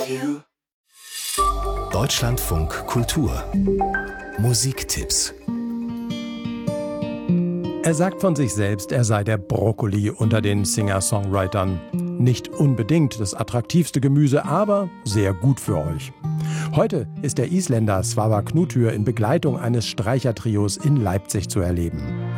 Deutschlandfunk Kultur Musiktipps. Er sagt von sich selbst, er sei der Brokkoli unter den Singer-Songwritern. Nicht unbedingt das attraktivste Gemüse, aber sehr gut für euch. Heute ist der Isländer Svavar Knútur in Begleitung eines Streichertrios in Leipzig zu erleben.